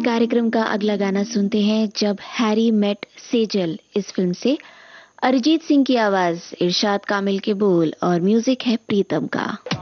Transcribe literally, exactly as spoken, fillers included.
कार्यक्रम का अगला गाना सुनते हैं जब हैरी मेट सेजल इस फिल्म से। अरिजीत सिंह की आवाज, इरशाद कामिल के बोल और म्यूजिक है प्रीतम का।